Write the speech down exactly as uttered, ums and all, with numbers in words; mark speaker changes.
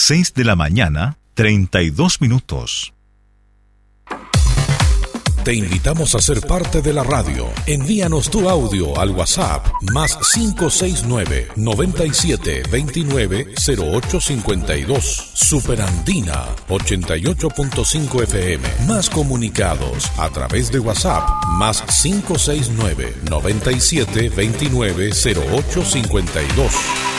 Speaker 1: seis de la mañana, treinta y dos minutos.
Speaker 2: Te invitamos a ser parte de la radio. Envíanos tu audio al WhatsApp más cinco seis nueve, noventa y siete, veintinueve, cero ocho cincuenta y dos. Superandina ochenta y ocho punto cinco F M. Más comunicados a través de WhatsApp más cinco seis nueve, noventa y siete, veintinueve, cero ocho cincuenta y dos.